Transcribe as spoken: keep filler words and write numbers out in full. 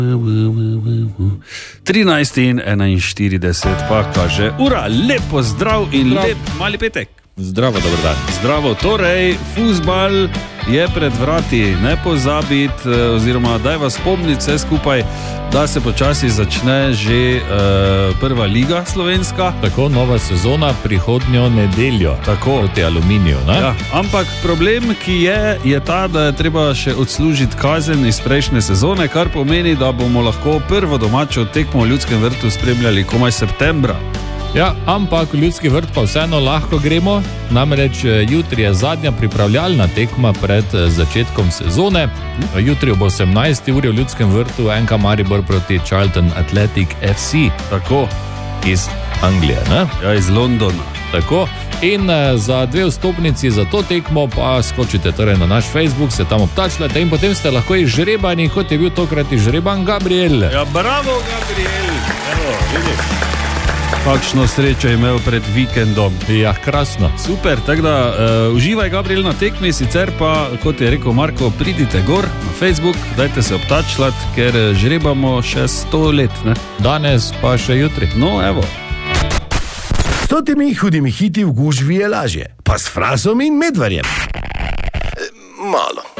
trinajst in enainštirideset pa kaže ura, lepo zdrav in Zdrav. lep mali petek. Zdravo, dober dan. Zdravo, torej, fuzbal je pred vrati, ne pozabiti, oziroma daj vas spomniti vse skupaj, da se počasi začne že uh, prva liga slovenska. Tako, nova sezona prihodnjo nedeljo. Tako. Proti Aluminiju, ne? Ja, ampak problem, ki je, je ta, da je treba še odslužiti kazen iz prejšnje sezone, kar pomeni, da bomo lahko prvo domačo tekmo v Ljudskem vrtu spremljali komaj septembra. Ja, ampak v Ljudski vrt pa vseeno lahko gremo, namreč jutri je zadnja pripravljalna tekma pred začetkom sezone. Jutri ob osemnajsti uri v Ljudskem vrtu N K Maribor proti Charlton Athletic F C. Tako. Iz Anglije, ne? Ja, iz Londona. Tako. In za dve vstopnici za to tekmo pa skočite torej na naš Facebook, se tam obtačljate in potem ste lahko izžrebani, kot je bil tokrat izžreban Gabriel. Ja, bravo, Gabriel! Evo, vidiš. Kakšno srečo je imel pred vikendom. Ja, krasno. Super, tako da uh, uživaj, Gabriel, na tekmi, sicer pa, kot je rekel Marko, pridite gor na Facebook, dajte se obtačljati, ker žrebamo še sto let, ne? Danes pa še jutri. No, evo. S totimi hudimi hiti v gužvi je lažje, pa s Frasom in Medvarjem. E, malo.